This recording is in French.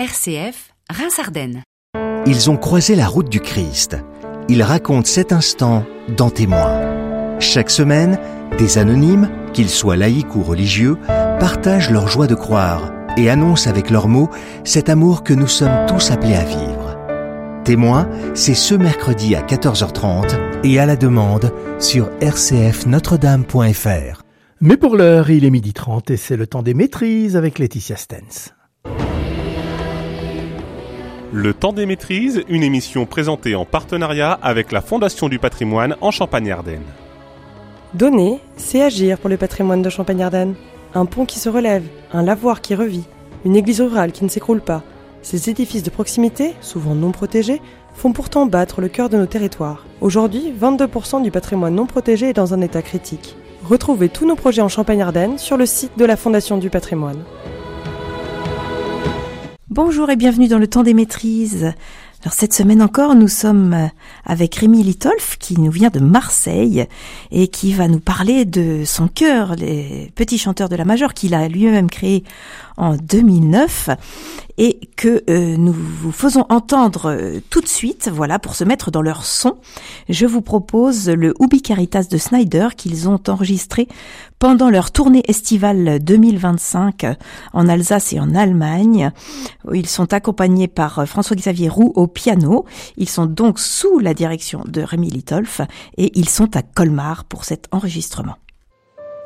RCF, Reims-Ardennes. Ils ont croisé la route du Christ. Ils racontent cet instant dans Témoins. Chaque semaine, des anonymes, qu'ils soient laïcs ou religieux, partagent leur joie de croire et annoncent avec leurs mots cet amour que nous sommes tous appelés à vivre. Témoins, c'est ce mercredi à 14h30 et à la demande sur rcfnotredame.fr. Mais pour l'heure, il est 12h30 et c'est le temps des maîtrises avec Laetitia Stens. Le temps des maîtrises, une émission présentée en partenariat avec la Fondation du patrimoine en Champagne-Ardenne. Donner, c'est agir pour le patrimoine de Champagne-Ardenne. Un pont qui se relève, un lavoir qui revit, une église rurale qui ne s'écroule pas. Ces édifices de proximité, souvent non protégés, font pourtant battre le cœur de nos territoires. Aujourd'hui, 22% du patrimoine non protégé est dans un état critique. Retrouvez tous nos projets en Champagne-Ardenne sur le site de la Fondation du patrimoine. Bonjour et bienvenue dans le temps des maîtrises. Alors cette semaine encore, nous sommes avec Rémi Litolf qui nous vient de Marseille et qui va nous parler de son chœur, les petits chanteurs de la Major, qu'il a lui-même créé en 2009 et que nous vous faisons entendre tout de suite, voilà, pour se mettre dans leur son. Je vous propose le Ubi Caritas de Snyder qu'ils ont enregistré pendant leur tournée estivale 2025 en Alsace et en Allemagne. Ils sont accompagnés par François-Xavier Roux au piano. Ils sont donc sous la direction de Rémi Litolf et ils sont à Colmar pour cet enregistrement.